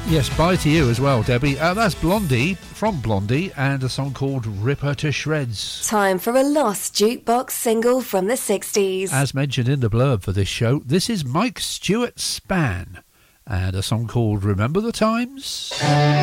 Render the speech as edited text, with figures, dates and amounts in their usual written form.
Yes, bye to you as well, Debbie. That's Blondie, from Blondie, and a song called Rip Her to Shreds. Time for a lost jukebox single from the 60s. As mentioned in the blurb for this show, this is Mike Stewart Span, and a song called Remember the Times?